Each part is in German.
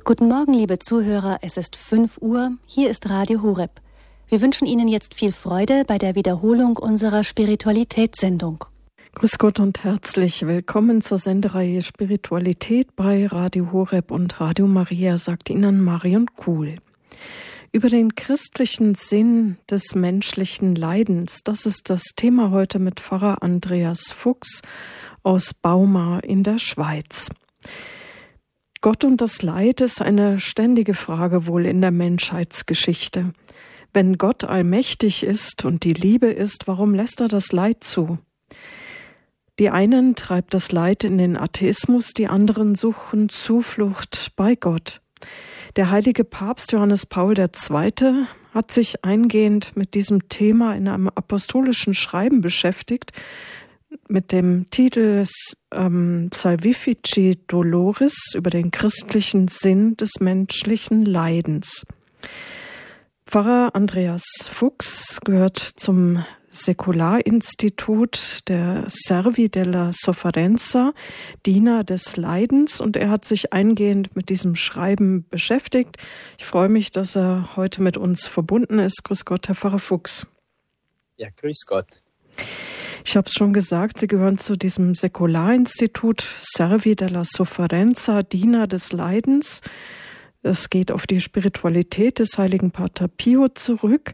Guten Morgen, liebe Zuhörer, es ist 5 Uhr, hier ist Radio Horeb. Wir wünschen Ihnen jetzt viel Freude bei der Wiederholung unserer Spiritualitätssendung. Grüß Gott und herzlich willkommen zur Sendereihe Spiritualität bei Radio Horeb und Radio Maria, sagt Ihnen Marion Kuhl. Über den christlichen Sinn des menschlichen Leidens, das ist das Thema heute mit Pfarrer Andreas Fuchs aus Bauma in der Schweiz. Gott und das Leid ist eine ständige Frage wohl in der Menschheitsgeschichte. Wenn Gott allmächtig ist und die Liebe ist, warum lässt er das Leid zu? Die einen treibt das Leid in den Atheismus, die anderen suchen Zuflucht bei Gott. Der heilige Papst Johannes Paul II. Hat sich eingehend mit diesem Thema in einem apostolischen Schreiben beschäftigt, mit dem Titel Salvifici Doloris über den christlichen Sinn des menschlichen Leidens. Pfarrer Andreas Fuchs gehört zum Säkularinstitut der Servi della Sofferenza, Diener des Leidens, und er hat sich eingehend mit diesem Schreiben beschäftigt. Ich freue mich, dass er heute mit uns verbunden ist. Grüß Gott, Herr Pfarrer Fuchs. Ja, grüß Gott. Ich habe es schon gesagt, Sie gehören zu diesem Säkularinstitut Servi della Sofferenza, Diener des Leidens. Es geht auf die Spiritualität des heiligen Pater Pio zurück.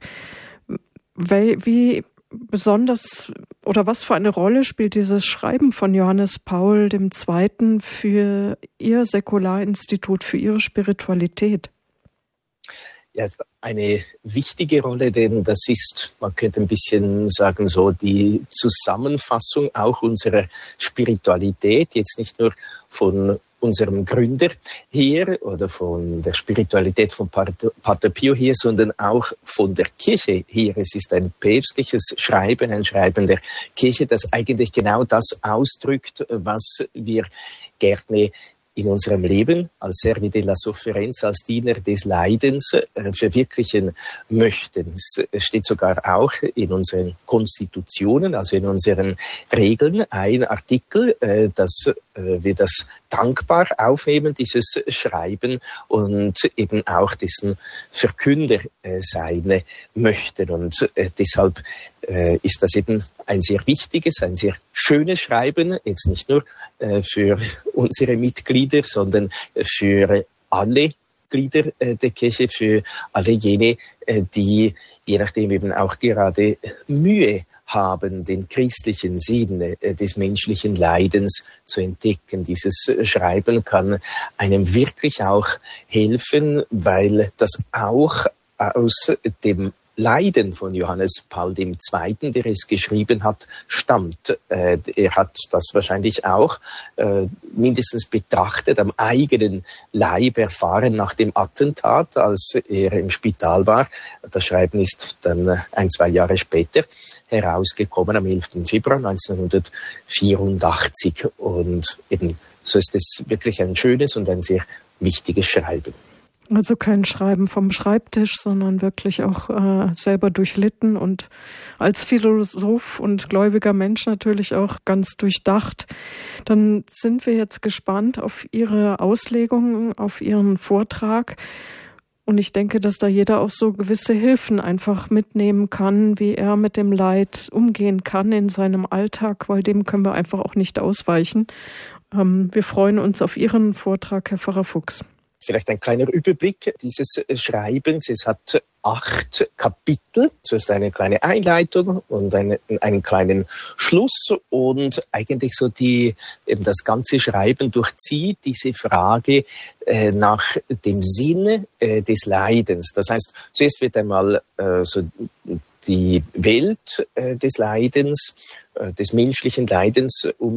Wie besonders oder was für eine Rolle spielt dieses Schreiben von Johannes Paul II. Für Ihr Säkularinstitut, für Ihre Spiritualität? Ja, eine wichtige Rolle, denn das ist, man könnte ein bisschen sagen, so die Zusammenfassung auch unserer Spiritualität, jetzt nicht nur von unserem Gründer her oder von der Spiritualität von Pater Pio her, sondern auch von der Kirche her. Es ist ein päpstliches Schreiben, ein Schreiben der Kirche, das eigentlich genau das ausdrückt, was wir gerne in unserem Leben als Servi della Sofferenza, als Diener des Leidens verwirklichen möchten. Es steht sogar auch in unseren Konstitutionen, also in unseren Regeln, ein Artikel, dass wir das dankbar aufnehmen, dieses Schreiben, und eben auch dessen Verkünder sein möchten. Und deshalb ist das eben ein sehr wichtiges, ein sehr schönes Schreiben, jetzt nicht nur für unsere Mitglieder, sondern für alle Glieder der Kirche, für alle jene, die je nachdem eben auch gerade Mühe haben, den christlichen Sinn des menschlichen Leidens zu entdecken. Dieses Schreiben kann einem wirklich auch helfen, weil das auch aus dem Leiden von Johannes Paul II., der es geschrieben hat, stammt. Er hat das wahrscheinlich auch mindestens betrachtet, am eigenen Leib erfahren nach dem Attentat, als er im Spital war. Das Schreiben ist dann 1-2 Jahre später herausgekommen, am 11. Februar 1984. Und eben so ist es wirklich ein schönes und ein sehr wichtiges Schreiben. Also kein Schreiben vom Schreibtisch, sondern wirklich auch selber durchlitten und als Philosoph und gläubiger Mensch natürlich auch ganz durchdacht. Dann sind wir jetzt gespannt auf Ihre Auslegung, auf Ihren Vortrag. Und ich denke, dass da jeder auch so gewisse Hilfen einfach mitnehmen kann, wie er mit dem Leid umgehen kann in seinem Alltag, weil dem können wir einfach auch nicht ausweichen. Wir freuen uns auf Ihren Vortrag, Herr Pfarrer Fuchs. Vielleicht ein kleiner Überblick dieses Schreibens. Es hat 8 Kapitel. Zuerst eine kleine Einleitung und einen kleinen Schluss. Und eigentlich so eben das ganze Schreiben durchzieht diese Frage nach dem Sinne des Leidens. Das heißt, zuerst wird einmal so die Welt des Leidens, des menschlichen Leidens